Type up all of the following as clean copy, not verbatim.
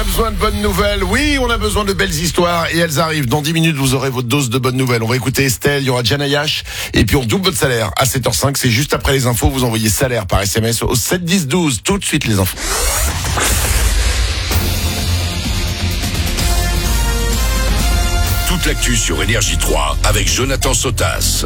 besoin de bonnes nouvelles. Oui, on a besoin de belles histoires et elles arrivent. Dans 10 minutes, vous aurez votre dose de bonnes nouvelles. On va écouter Estelle, il y aura Janayash et puis on double votre salaire à 7h05. C'est juste après les infos. Vous envoyez salaire par SMS au 7 10 12. Tout de suite les infos. Toute l'actu sur Énergie 3 avec Jonathan Sotas.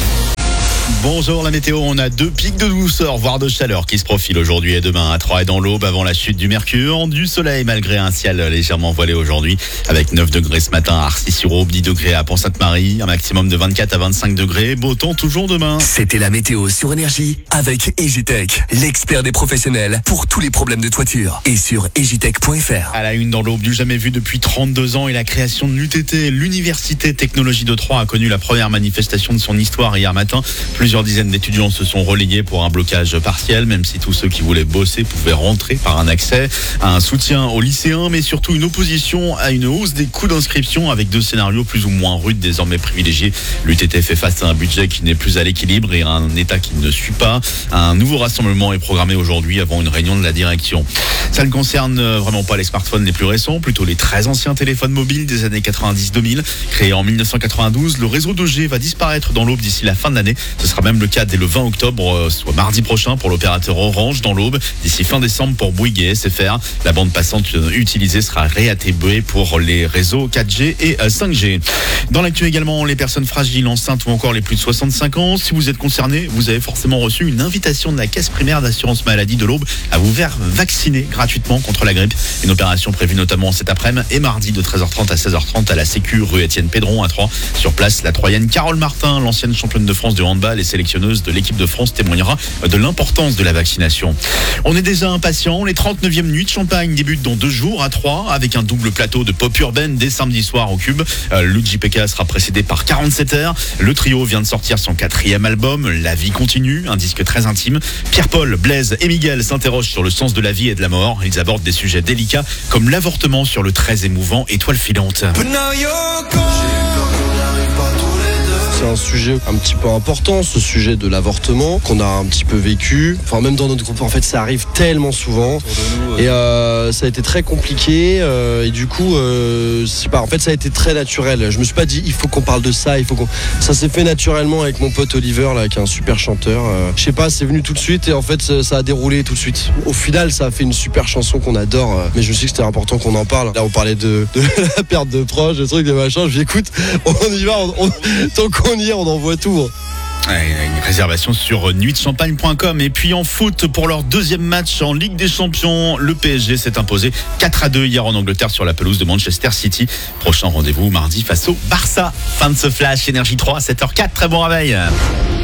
Bonjour la météo, on a 2 pics de douceur, voire de chaleur qui se profilent aujourd'hui et demain à 3 et dans l'Aube avant la chute du mercure. Du soleil malgré un ciel légèrement voilé aujourd'hui avec 9 degrés ce matin à Arcis-sur-Aube, 10 degrés à Pont-Sainte-Marie, un maximum de 24 à 25 degrés, beau temps toujours demain. C'était la météo sur Énergie avec Egitech, l'expert des professionnels pour tous les problèmes de toiture et sur egitech.fr. À la une dans l'Aube, du jamais vu depuis 32 ans et la création de l'UTT, l'Université Technologie de Troyes a connu la première manifestation de son histoire hier matin. Plusieurs dizaines d'étudiants se sont relayés pour un blocage partiel, même si tous ceux qui voulaient bosser pouvaient rentrer par un accès. Un soutien aux lycéens, mais surtout une opposition à une hausse des coûts d'inscription avec 2 scénarios plus ou moins rudes désormais privilégiés. L'UTT fait face à un budget qui n'est plus à l'équilibre et à un État qui ne suit pas. Un nouveau rassemblement est programmé aujourd'hui avant une réunion de la direction. Ça ne concerne vraiment pas les smartphones les plus récents, plutôt les très anciens téléphones mobiles des années 90-2000. Créé en 1992, le réseau 2G va disparaître dans l'Aube d'ici la fin de l'année. Ce sera même le cas dès le 20 octobre, soit mardi prochain pour l'opérateur Orange dans l'Aube. D'ici fin décembre pour Bouygues et SFR. La bande passante utilisée sera réattribuée pour les réseaux 4G et 5G. Dans l'actu également, les personnes fragiles, enceintes ou encore les plus de 65 ans. Si vous êtes concerné, vous avez forcément reçu une invitation de la Caisse primaire d'assurance maladie de l'Aube à vous faire vacciner gratuitement contre la grippe. Une opération prévue notamment cet après-midi et mardi de 13h30 à 16h30 à la Sécu rue Étienne Pédron à Troyes. Sur place, la Troyenne Carole Martin, l'ancienne championne de France de handball et sélectionneuse de l'équipe de France, témoignera de l'importance de la vaccination. On est déjà impatients. Les 39e nuits de Champagne débutent dans 2 jours à Troyes avec un double plateau de pop urbaine dès samedi soir au Cube. Le JPK sera précédé par 47 heures. Le trio vient de sortir son 4e album, La vie continue, un disque très intime. Pierre-Paul, Blaise et Miguel s'interrogent sur le sens de la vie et de la mort. Ils abordent des sujets délicats comme l'avortement sur le très émouvant Étoile filante. C'est un sujet un petit peu important, ce sujet de l'avortement, qu'on a un petit peu vécu. Enfin, même dans notre groupe, en fait, ça arrive tellement souvent. Et ça a été très compliqué. Et du coup, en fait, ça a été très naturel. Je me suis pas dit, il faut qu'on parle de ça. Ça s'est fait naturellement avec mon pote Oliver, là, qui est un super chanteur. Je sais pas, c'est venu tout de suite. Et en fait, ça a déroulé tout de suite. Au final, ça a fait une super chanson qu'on adore. Mais je me suis dit que c'était important qu'on en parle. Là, on parlait de la perte de proches, des trucs, des machins. Je dis, écoute, on y va. Tant qu'on y est, on envoie tout. Une réservation sur nuitchampagne.com. Et puis en foot, pour leur 2e match en Ligue des Champions, le PSG s'est imposé 4-2 hier en Angleterre sur la pelouse de Manchester City. Prochain rendez-vous mardi face au Barça. Fin de ce flash Énergie 3 à 7h04. Très bon réveil.